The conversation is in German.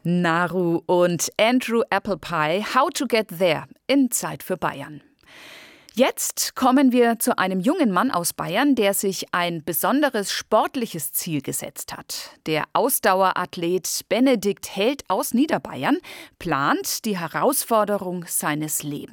Naru und Andrew Applepie, How to Get There in Zeit für Bayern. Jetzt kommen wir zu einem jungen Mann aus Bayern, der sich ein besonderes sportliches Ziel gesetzt hat. Der Ausdauerathlet Benedikt Held aus Niederbayern plant die Herausforderung seines Lebens.